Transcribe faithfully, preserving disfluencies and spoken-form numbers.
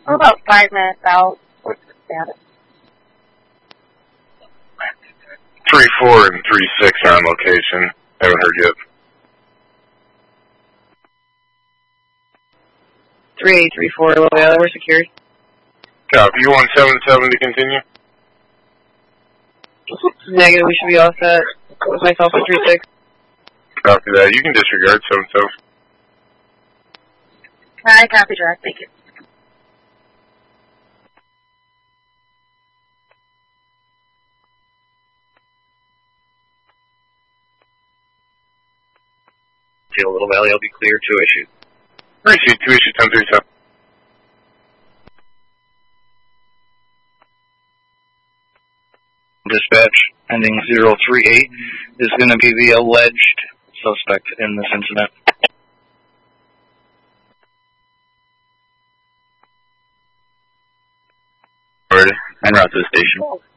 We're about five minutes out. What's the status? three four and three six are on location. Haven't heard yet. three eight three four, Loyola, we're secured. Copy. You want seven seven to continue? Negative, we should be all set. With myself at three six. Copy that. You can disregard seven seven. I copy, Jack. Thank you. Little Valley, I'll be clear. Two issue. Appreciate two issue ten three seven. Dispatch ending zero three eight is going to be the alleged suspect in this incident. Ready? En route to the station.